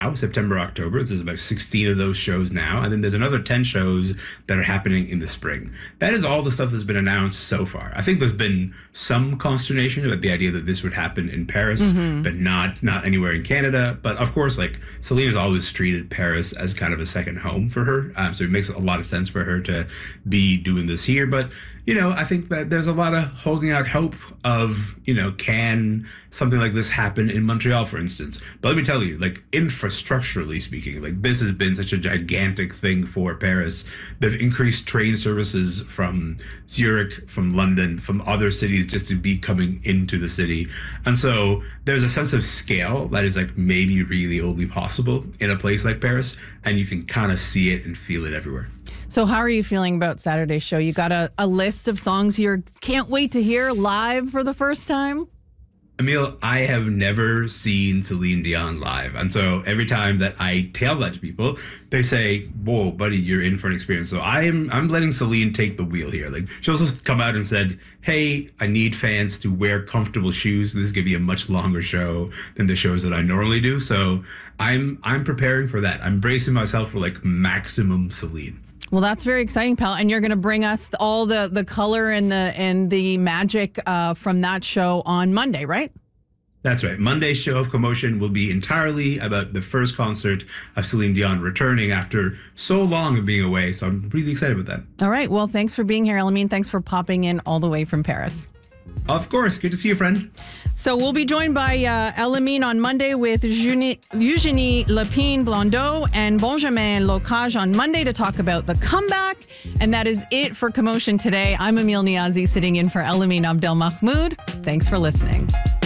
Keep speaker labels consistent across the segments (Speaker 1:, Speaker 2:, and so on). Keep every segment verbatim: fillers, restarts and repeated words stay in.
Speaker 1: September, October. There's about sixteen of those shows now. And then there's another ten shows that are happening in the spring. That is all the stuff that's been announced so far. I think there's been some consternation about the idea that this would happen in Paris, mm-hmm. but not not anywhere in Canada. But of course, like Celine's always treated Paris as kind of a second home for her. Um, so it makes a lot of sense for her to be doing this here. But, you know, I think that there's a lot of holding out hope of, you know, can something like this happen in Montreal, for instance. But let me tell you, like, infrastructurally speaking, like, this has been such a gigantic thing for Paris. They've increased train services from Zurich, from London, from other cities just to be coming into the city. And so there's a sense of scale that is, like, maybe really only possible in a place like Paris. And you can kind of see it and feel it everywhere.
Speaker 2: So how are you feeling about Saturday's show? You got a, a list of songs you can't wait to hear live for the first time?
Speaker 1: Emile, I have never seen Celine Dion live. And so every time that I tell that to people, they say, whoa, buddy, you're in for an experience. So I'm I'm letting Celine take the wheel here. Like, she also come out and said, hey, I need fans to wear comfortable shoes. This is going to be a much longer show than the shows that I normally do. So I'm I'm preparing for that. I'm bracing myself for like maximum Celine.
Speaker 2: Well, that's very exciting, pal. And you're going to bring us all the, the color and the and the magic uh, from that show on Monday, right?
Speaker 1: That's right. Monday's show of Commotion will be entirely about the first concert of Celine Dion returning after so long of being away. So I'm really excited about that.
Speaker 2: All right. Well, thanks for being here, Elamine. Thanks for popping in all the way from Paris.
Speaker 1: Of course. Good to see you, friend.
Speaker 2: So we'll be joined by uh, Elamine on Monday with Eugenie, Eugenie Lepine Blondeau and Benjamin Locage on Monday to talk about the comeback. And that is it for Commotion today. I'm Emile Niazi sitting in for Elamine Abdelmahmoud. Thanks for listening.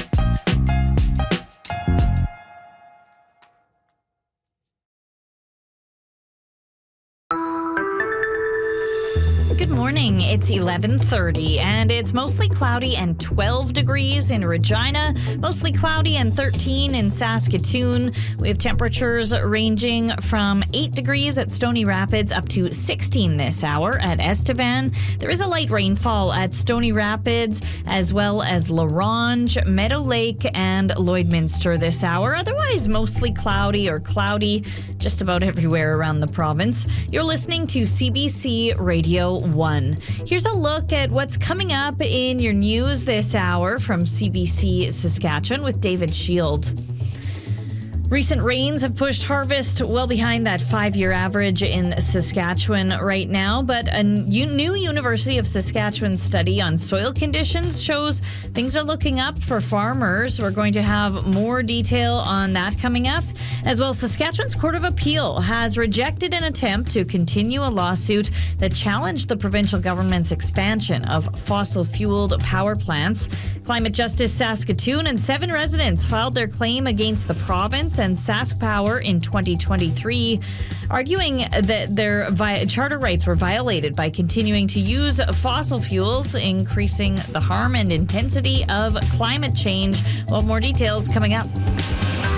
Speaker 3: Good morning. It's eleven thirty and it's mostly cloudy and twelve degrees in Regina, mostly cloudy and thirteen in Saskatoon. We have temperatures ranging from eight degrees at Stony Rapids up to sixteen this hour at Estevan. There is a light rainfall at Stony Rapids as well as La Ronge, Meadow Lake, and Lloydminster this hour. Otherwise, mostly cloudy or cloudy just about everywhere around the province. You're listening to C B C Radio one. Here's a look at what's coming up in your news this hour from C B C Saskatchewan with David Shield. Recent rains have pushed harvest well behind that five-year average in Saskatchewan right now, but a new University of Saskatchewan study on soil conditions shows things are looking up for farmers. We're going to have more detail on that coming up. As well, Saskatchewan's Court of Appeal has rejected an attempt to continue a lawsuit that challenged the provincial government's expansion of fossil-fueled power plants. Climate Justice Saskatoon and seven residents filed their claim against the province and Sask Power in twenty twenty-three, arguing that their vi- charter rights were violated by continuing to use fossil fuels, increasing the harm and intensity of climate change. We'll have more details coming up.